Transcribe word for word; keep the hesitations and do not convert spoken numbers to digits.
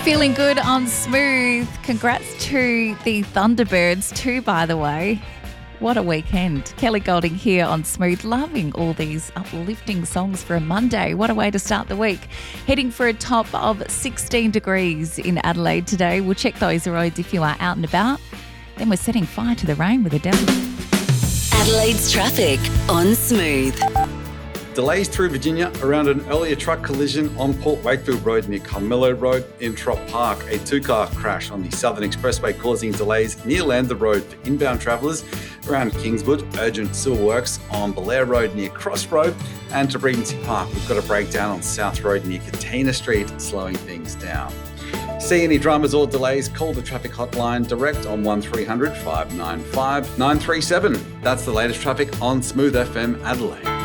Feeling good on Smooth. Congrats to the Thunderbirds too, by the way. What a weekend. Kelly Golding here on Smooth, loving all these uplifting songs for a Monday. What a way to start the week. Heading for a top of sixteen degrees in Adelaide today. We'll check those roads if you are out and about. Then we're setting fire to the rain with a devil. Adelaide's traffic on Smooth. Delays through Virginia around an earlier truck collision on Port Wakefield Road near Carmelo Road in Trop Park. A two-car crash on the Southern Expressway causing delays near Lander Road for inbound travellers around Kingswood. Urgent civil works on Belair Road near Cross Road. And to Bredency Park, we've got a breakdown on South Road near Katina Street, slowing things down. See any dramas or delays, call the traffic hotline direct on one three hundred, five nine five, nine three seven. That's the latest traffic on Smooth F M Adelaide.